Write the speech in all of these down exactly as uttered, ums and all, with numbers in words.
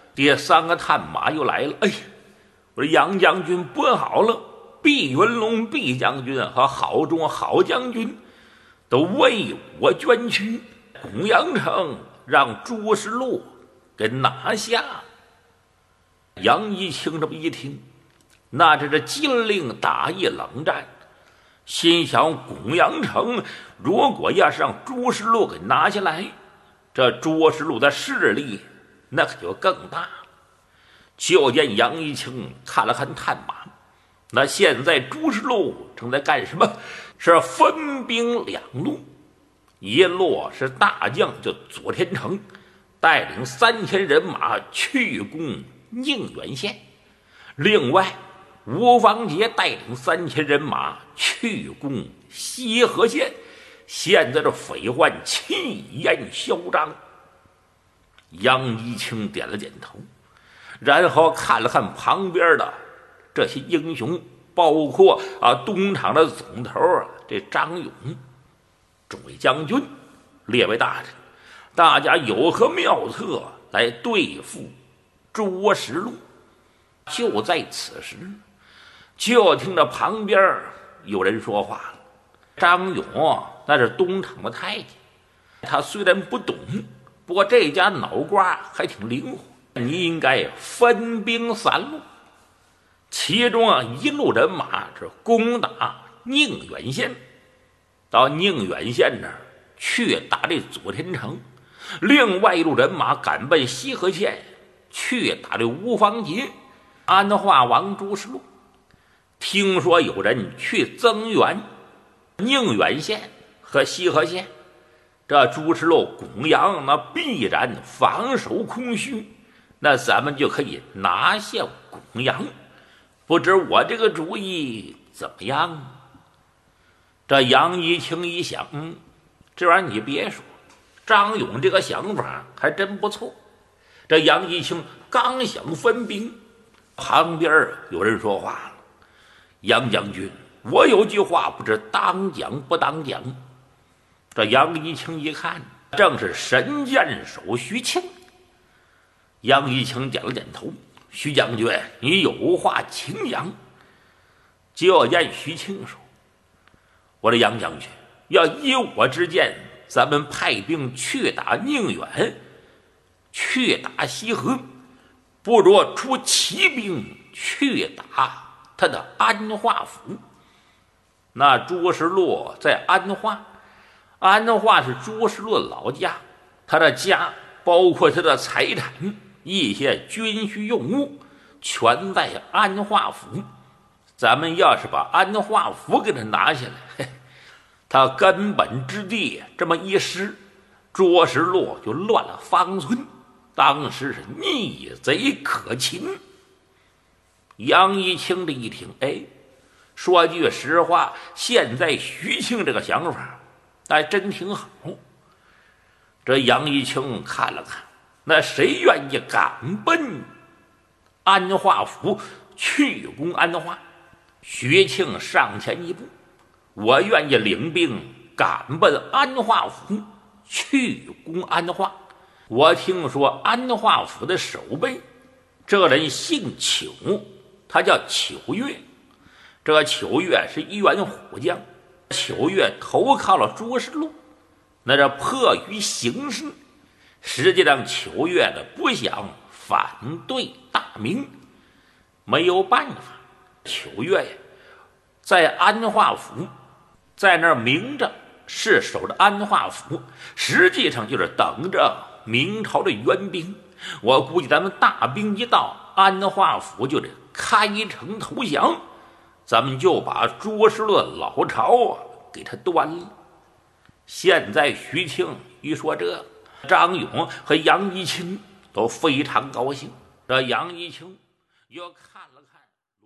第三个探马又来了。哎，我说杨将军不好了，毕云龙毕将军和郝忠郝将军都为我捐躯，公阳城让朱石洛给拿下。杨一清这么一听，那这是金陵打一冷战，心想公阳城如果要是让朱石洛给拿下来，这朱石洛的势力那可就更大了。就见杨一清看了看探马，那现在朱石洛正在干什么？是分兵两路，一路是大将就左天成带领三千人马去攻宁远县，另外吴方杰带领三千人马去攻西河县。现在这匪患气焰嚣张。杨一清点了点头，然后看了看旁边的这些英雄，包括啊东厂的总头啊这张勇，众位将军，列位大臣，大家有何妙策来对付朱石洛？就在此时，就听着旁边有人说话了。张勇那是东厂的太监，他虽然不懂，不过这家脑瓜还挺灵活。你应该分兵三路，其中啊一路人马是攻打宁远县，到宁远县那儿去打这左天成，另外一路人马赶奔西河县去打这吴方杰、安化王朱石洛。听说有人去增援宁远县和西河县，这朱石洛拱阳那必然防守空虚，那咱们就可以拿下拱阳。不知我这个主意怎么样？这杨一清一想，嗯，这玩意儿你别说，张勇这个想法还真不错。这杨一清刚想分兵，旁边有人说话了：“杨将军，我有句话不知当讲不当讲。”这杨一清一看，正是神箭手徐庆。杨一清点了点头：“徐将军，你有话请讲。”就见徐庆说：“我的杨将军，要依我之见，咱们派兵去打宁远，去打西河，不如出骑兵去打他的安化府。那朱石洛在安化，安化是朱石洛老家，他的家包括他的财产、一些军需用物，全在安化府。咱们要是把安化府给他拿下来，他根本之地这么一失，朱石洛就乱了方寸，当时是逆贼可擒。”杨一清这一听，哎，说句实话，现在徐庆这个想法还真挺好。这杨一清看了看，那谁愿意赶奔安化府去攻安化？徐庆上前一步：“我愿意领兵赶奔安化府去攻安化。我听说安化府的守备，这人姓裘，他叫裘越。这裘越是一员虎将，裘越投靠了朱石洛，那是迫于形势。实际上裘越的不想反对大明，没有办法。裘越呀，在安化府，在那儿明着是守着安化府，实际上就是等着明朝的援兵。我估计咱们大兵一到，安化府就得开城投降，咱们就把朱石洛老巢啊给他端了。现在徐庆一说这，张勇和杨一清都非常高兴。这杨一清又看了看，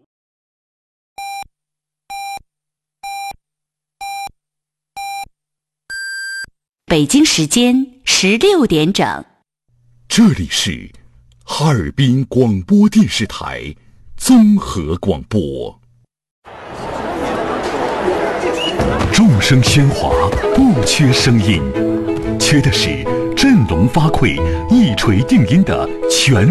北京时间十六点整。 这里是哈尔滨广播电视台综合广播。众声喧哗，不缺声音，缺的是振聋发聩、一锤定音的全